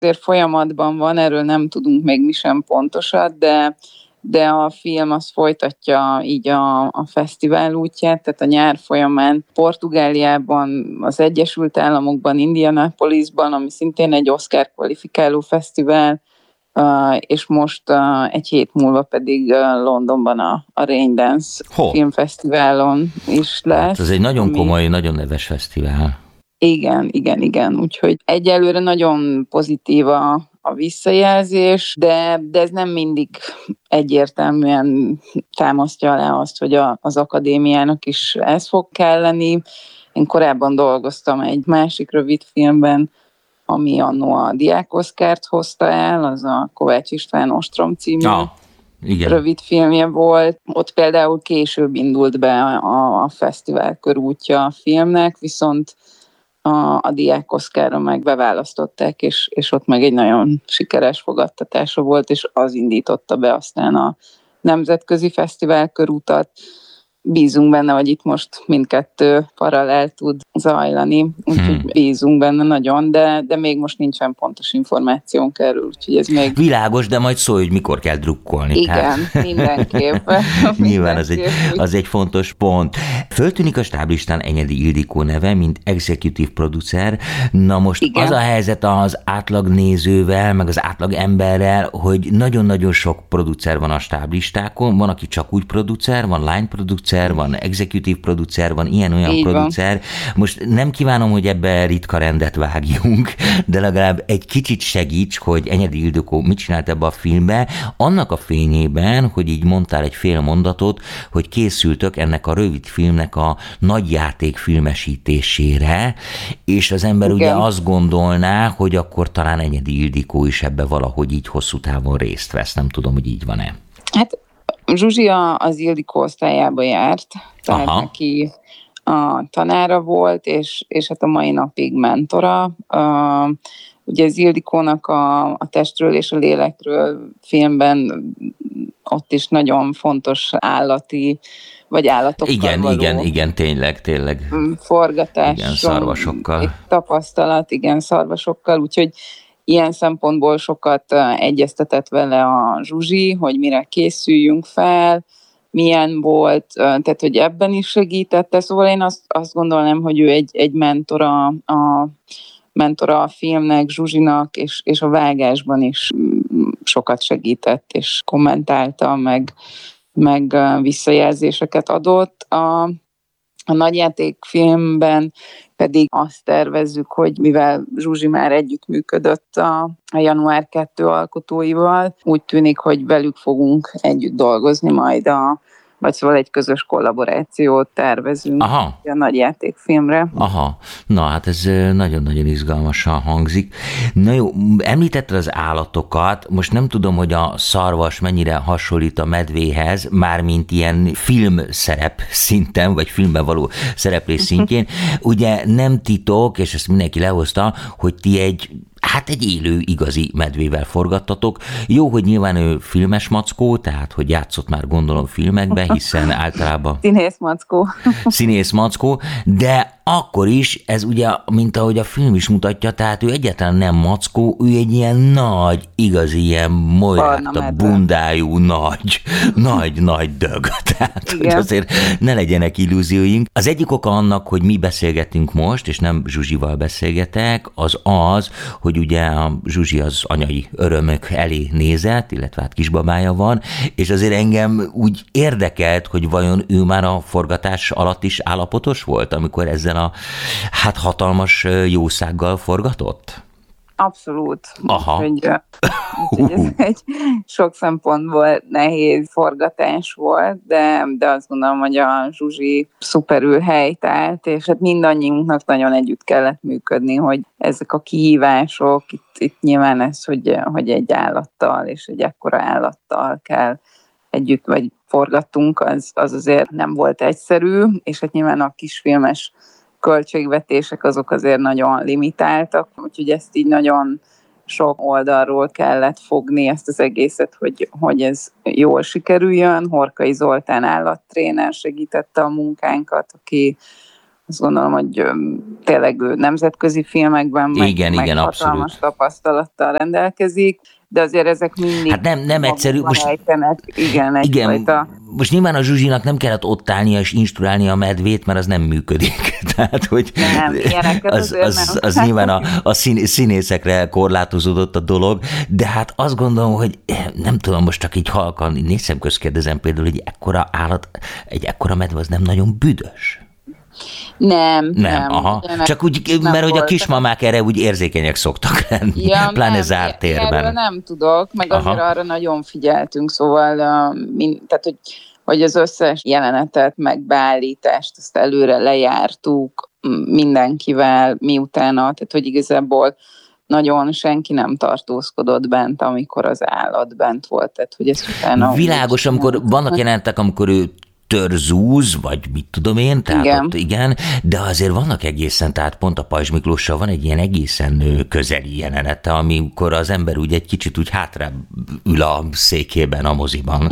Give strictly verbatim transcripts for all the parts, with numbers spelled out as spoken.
azért folyamatban van, erről nem tudunk még mi sem pontosat, de de a film az folytatja így a, a fesztivál útját, tehát a nyár folyamán Portugáliában, az Egyesült Államokban, Indianapolisban, ami szintén egy Oscar kvalifikáló fesztivál, uh, és most uh, egy hét múlva pedig uh, Londonban a, a Raindance Ho. filmfesztiválon is lesz. Hát ez egy nagyon ami... komoly, nagyon neves fesztivál. Igen, igen, igen, úgyhogy egyelőre nagyon pozitív a a visszajelzés, de, de ez nem mindig egyértelműen támasztja alá azt, hogy a, az akadémiának is ez fog kelleni. Én korábban dolgoztam egy másik rövid filmben, ami annó a Diák Oszkárt hozta el, az a Kovács István Ostrom című ah, igen. rövid filmje volt. Ott például később indult be a, a fesztivál körútja a filmnek, viszont a, a Diák Oszkárra meg beválasztották, és, és ott meg egy nagyon sikeres fogadtatása volt, és az indította be aztán a nemzetközi fesztivál körútat. Bízunk benne, hogy itt most mindkettő paralel tud zajlani, úgyhogy hmm. bízunk benne nagyon, de, de még most nincsen pontos információnk erről, úgyhogy ez még... Világos, de majd szólj, hogy mikor kell drukkolni. Igen, tehát... mindenképp. Nyilván az egy, az egy fontos pont. Föltűnik a stáblistán Enyedi Ildikó neve, mint executive producer. Na most igen. Az a helyzet az átlag nézővel, meg az átlag emberrel, hogy nagyon-nagyon sok producer van a stáblistákon, van, aki csak úgy producer, van line producer, van executive producer, van ilyen-olyan így producer. Van. Most nem kívánom, hogy ebbe ritka rendet vágjunk, de legalább egy kicsit segíts, hogy Enyedi Ildikó mit csinált ebbe a filmbe, annak a fényében, hogy így mondtál egy fél mondatot, hogy készültök ennek a rövid filmnek a nagyjáték filmesítésére, és az ember igen. ugye azt gondolná, hogy akkor talán Enyedi Ildikó is ebbe valahogy így hosszú távon részt vesz. Nem tudom, hogy így van-e. Hát Zsuzsi az Ildikó osztályába járt, tehát aha. neki a tanára volt, és, és hát a mai napig mentora. Uh, ugye az Ildikónak a, a testről és a lélekről filmben ott is nagyon fontos állati, vagy állatokkal igen, való igen, igen, tényleg, tényleg. Forgatás. Igen, szarvasokkal. Tapasztalat, igen, szarvasokkal, úgyhogy ilyen szempontból sokat egyeztetett vele a Zsuzsi, hogy mire készüljünk fel, milyen volt, tehát hogy ebben is segítette. Szóval én azt, azt gondolnám, hogy ő egy, egy mentora, a, mentora a filmnek, Zsuzsinak, és, és a vágásban is sokat segített, és kommentálta, meg, meg visszajelzéseket adott. A, a nagyjátékfilmben pedig azt tervezzük, hogy mivel Zsuzsi már együttműködött a, a január kettő alkotóival, úgy tűnik, hogy velük fogunk együtt dolgozni majd a vagy szóval egy közös kollaborációt tervezünk aha. a nagyjátékfilmre. Aha, na hát ez nagyon-nagyon izgalmasan hangzik. Na jó, említetted az állatokat, most nem tudom, hogy a szarvas mennyire hasonlít a medvéhez, mármint ilyen filmszerep szinten, vagy filmben való szereplés szintjén. Ugye nem titok, és ezt mindenki lehozta, hogy ti egy hát egy élő, igazi medvével forgattatok. Jó, hogy nyilván ő filmes mackó, tehát hogy játszott már gondolom filmekben, hiszen általában... Színész mackó. Színész mackó, de akkor is ez ugye, mint ahogy a film is mutatja, tehát ő egyáltalán nem mackó, ő egy ilyen nagy, igazi, ilyen molyrátta, bundájú, nagy, nagy, nagy dög. Tehát, igen. hogy azért ne legyenek illúzióink. Az egyik oka annak, hogy mi beszélgetünk most, és nem Zsuzsival beszélgetek, az az, hogy ugye a Zsuzsi az anyai örömök elé nézett, illetve hát kisbabája van, és azért engem úgy érdekelt, hogy vajon ő már a forgatás alatt is állapotos volt, amikor ezzel a hát hatalmas jószággal forgatott? Abszolút. Aha. Úgyhogy, úgyhogy ez egy sok szempontból nehéz forgatás volt, de, de azt gondolom, hogy a Zsuzsi szuperül helytált, és hát mindannyiunknak nagyon együtt kellett működni, hogy ezek a kihívások, itt, itt nyilván ez, hogy, hogy egy állattal és egy ekkora állattal kell együtt, vagy forgattunk, az, az azért nem volt egyszerű, és hát nyilván a kisfilmes költségvetések azok azért nagyon limitáltak, úgyhogy ezt így nagyon sok oldalról kellett fogni ezt az egészet, hogy, hogy ez jól sikerüljön. Horkai Zoltán állattréner segítette a munkánkat, aki azt gondolom, hogy tényleg ő nemzetközi filmekben igen, meg, igen, meg hatalmas tapasztalattal rendelkezik, de azért ezek mindig... Hát nem, nem egyszerű. Most, helytenek, igen, igen, egyfajta... most nyilván a Zsuzsinak nem kellett ott állnia és instruálni a medvét, mert az nem működik. Tehát, hogy nem, az, az, nem. az nyilván a, a színészekre korlátozódott a dolog, de hát azt gondolom, hogy nem tudom, most csak így halkan, négy szem közt kérdezem például, hogy ekkora állat, egy ekkora medve az nem nagyon büdös. Nem, nem. nem aha. Csak úgy, mert hogy a kismamák erre úgy érzékenyek szoktak lenni, ja, pláne nem, zárt térben. Erről nem tudok, meg aha. azért arra nagyon figyeltünk, szóval uh, min, tehát, hogy, hogy az összes jelenetet, meg beállítást, azt előre lejártuk mindenkivel, miutána, tehát hogy igazából nagyon senki nem tartózkodott bent, amikor az állat bent volt, tehát hogy ezt utána... Világos, amikor vannak jelentek, amikor ő törzúz, vagy mit tudom én, tehát igen. Ott igen, de azért vannak egészen, tehát pont a Pajzs Miklóssal van egy ilyen egészen közeli jelenete, amikor az ember úgy egy kicsit úgy hátrább ül a székében a moziban.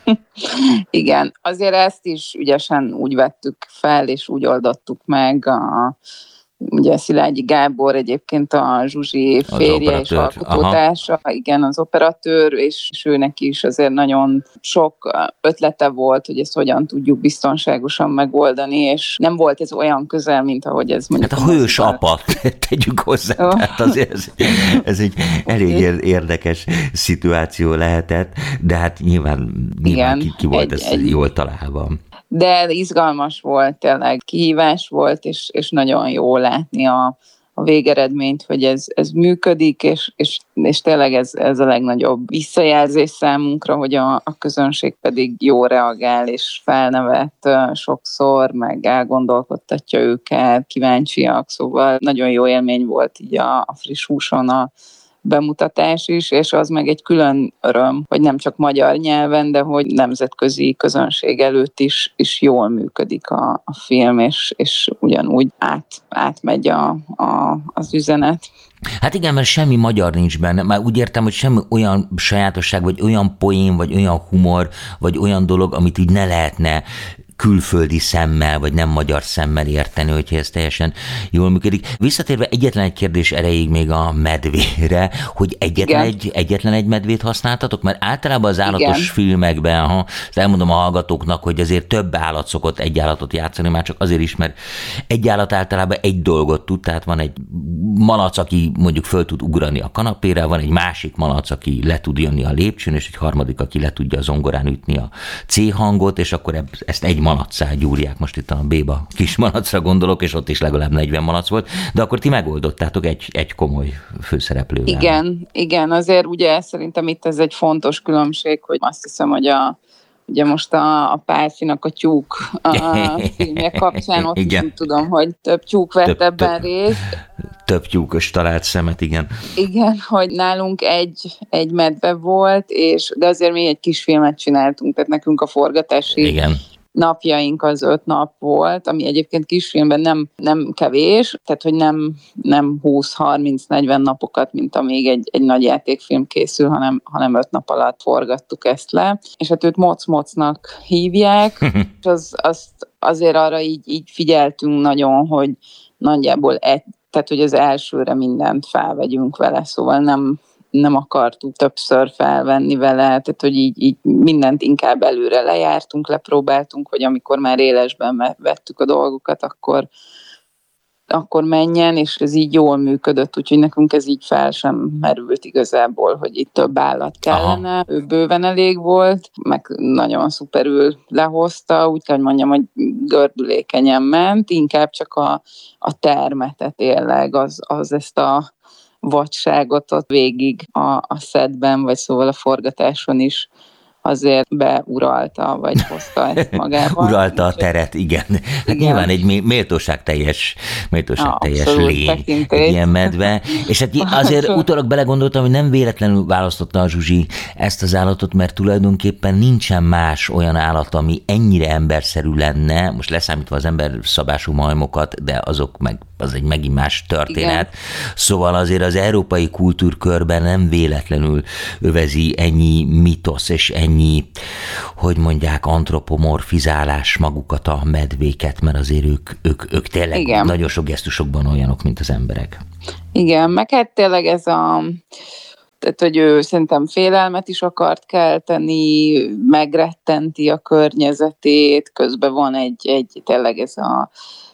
Igen, azért ezt is ügyesen úgy vettük fel, és úgy oldottuk meg a ugye Szilágyi Gábor egyébként a Zsuzsi férje és alkotótársa, igen, az operatőr, és őnek is azért nagyon sok ötlete volt, hogy ezt hogyan tudjuk biztonságosan megoldani, és nem volt ez olyan közel, mint ahogy ez mondjuk... Hát a hős apa, tegyük hozzá, oh. Tehát azért ez, ez egy elég érdekes szituáció lehetett, de hát nyilván, nyilván igen, ki, ki volt egy, ez egy... jól találva. De izgalmas volt, tényleg kihívás volt, és, és nagyon jó látni a, a végeredményt, hogy ez, ez működik, és, és, és tényleg ez, ez a legnagyobb visszajelzés számunkra, hogy a, a közönség pedig jól reagál, és felnevet sokszor, meg elgondolkodtatja őket, kíváncsiak, szóval nagyon jó élmény volt így a, a Friss Húson a bemutatás is, és az meg egy külön öröm, hogy nem csak magyar nyelven, de hogy nemzetközi közönség előtt is, is jól működik a, a film, és, és ugyanúgy át, átmegy a, a, az üzenet. Hát igen, mert semmi magyar nincs benne. Már úgy értem, hogy semmi olyan sajátosság, vagy olyan poén, vagy olyan humor, vagy olyan dolog, amit így ne lehetne külföldi szemmel, vagy nem magyar szemmel érteni, hogyha ez teljesen jól működik. Visszatérve egyetlen egy kérdés erejéig még a medvére, hogy egyetlen egy, egyetlen egy medvét használtatok? Mert általában az állatos igen. filmekben, ha elmondom a hallgatóknak, hogy azért több állat szokott egy állatot játszani, már csak azért is, mert egy állat általában egy dolgot tud, tehát van egy malac, aki mondjuk föl tud ugrani a kanapére, van egy másik malac, aki le tud jönni a lépcsőn, és egy harmadik, aki le tudja a zongorán ütni a C hangot, és akkor ezt egy malaccal gyúrják, most itt a béba kis malacra gondolok, és ott is legalább negyven malac volt, de akkor ti megoldottátok egy, egy komoly főszereplővel. Igen, igen, azért ugye szerintem itt ez egy fontos különbség, hogy azt hiszem, hogy a ugye most a, a Pálfinak a tyúk a filmje kapcsán, ott igen. tudom, hogy több tyúk vett több, ebben több, részt. Több tyúkos talált szemet, igen. Igen, hogy nálunk egy, egy medve volt, és de azért mi egy kis filmet csináltunk, tehát nekünk a forgatási igen. napjaink az öt nap volt, ami egyébként kisfilmben nem, nem kevés, tehát hogy nem, nem húsz harminc negyven napokat, mint amíg egy, egy nagy játékfilm készül, hanem, hanem öt nap alatt forgattuk ezt le. És hát őt Moc-Mocnak hívják, és az, azt azért arra így, így figyeltünk nagyon, hogy nagyjából egy, tehát hogy az elsőre mindent felvegyünk vele, szóval nem nem akartuk többször felvenni vele, tehát hogy így, így mindent inkább előre lejártunk, lepróbáltunk, hogy amikor már élesben vettük a dolgokat, akkor, akkor menjen, és ez így jól működött, úgyhogy nekünk ez így fel sem merült igazából, hogy itt több állat kellene. Aha. Ő bőven elég volt, meg nagyon szuperül lehozta, úgy kell, hogy mondjam, hogy gördülékenyen ment, inkább csak a, a termete tényleg, az, az ezt a vadságot ott végig a, a szedben, vagy szóval a forgatáson is azért beuralta, vagy hozta ezt magával. Uralta a teret, igen. Hát igen. Nyilván egy méltóság teljes, méltóság teljes lény, egy ilyen medve. És hát azért utólag belegondoltam, hogy nem véletlenül választotta a Zsuzsi ezt az állatot, mert tulajdonképpen nincsen más olyan állat, ami ennyire emberszerű lenne, most leszámítva az emberszabású majmokat, de azok meg az egy megint más történet. Igen. Szóval azért az európai kultúrkörben nem véletlenül övezi ennyi mitosz és ennyi ennyi, hogy mondják, antropomorfizálás magukat a medvéket, mert azért ők, ők, ők tényleg Igen. nagyon sok gesztusokban olyanok, mint az emberek. Igen, meg hát tényleg ez a... Tehát, hogy ő szerintem félelmet is akart kelteni, megrettenti a környezetét, közben van egy, egy tényleg ez a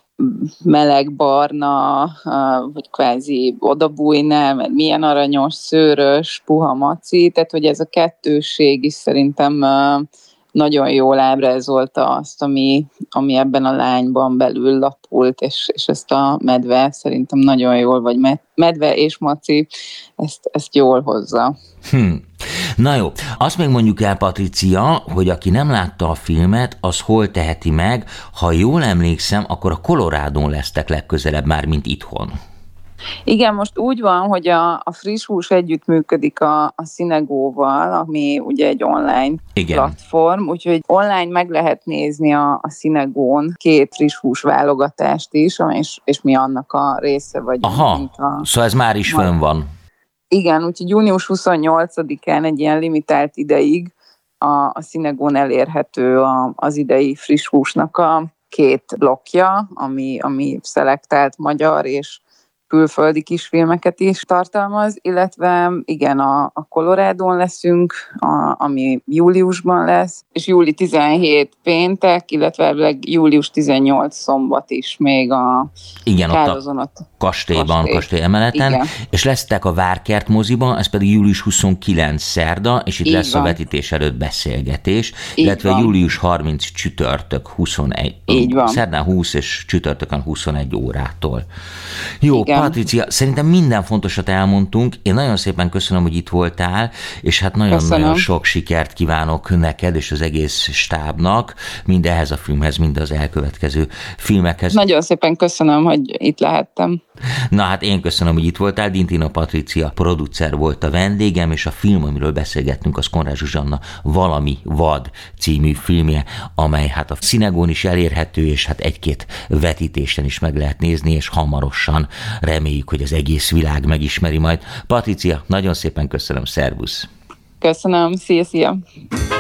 meleg-barna, vagy kvázi odabújnál, mert milyen aranyos, szőrös, puha maci, tehát hogy ez a kettősség is szerintem nagyon jól ábrázolta azt, ami, ami ebben a lányban belül lapult, és, és ezt a medve szerintem nagyon jól, vagy medve és maci ezt, ezt jól hozza. Hm. Na jó, azt még mondjuk el, Patricia, hogy aki nem látta a filmet, az hol teheti meg, ha jól emlékszem, akkor a Colorádón lesztek legközelebb már, mint itthon. Igen, most úgy van, hogy a, a Friss Hús együttműködik a, a Cinegóval, ami ugye egy online Igen. platform, úgyhogy online meg lehet nézni a, a Cinegón két friss hús válogatást is, és, és mi annak a része vagyunk. Aha, a, szóval ez már is fönn van. Igen, úgyhogy június huszonnyolcadikán egy ilyen limitált ideig a, a Cinegón elérhető a, az idei Friss Húsnak a két blokkja, ami, ami szelektált magyar és külföldi kisfilmeket is tartalmaz, illetve igen, a, a Colorádón leszünk, a, ami júliusban lesz, és júli tizenhét péntek, illetve július tizennyolc szombat is még a igen, Kározon, ott a kastélyban, kastély, kastély emeleten, igen. És lesztek a Várkert moziban, ez pedig július huszonkilenc szerda, és itt Így lesz van. A vetítés előtt beszélgetés, Így illetve van. július harmincadika csütörtök huszonegy, Így van. szerdán húsz és csütörtökön huszonegy órától. Jó, igen. Patricia, szerintem minden fontosat elmondtunk. Én nagyon szépen köszönöm, hogy itt voltál, és hát nagyon-nagyon sok sikert kívánok neked és az egész stábnak, mind ehhez a filmhez, mind az elkövetkező filmekhez. Nagyon szépen köszönöm, hogy itt lehettem. Na hát én köszönöm, hogy itt voltál. Dintina Patricia producer volt a vendégem, és a film, amiről beszélgettünk, az Konrád Zsuzsanna Valami vad című filmje, amely hát a Cinegón is elérhető, és hát egy-két vetítésen is meg lehet nézni, és hamarosan reméljük, hogy az egész világ megismeri majd. Patricia, nagyon szépen köszönöm, szervusz! Köszönöm, szia, szia!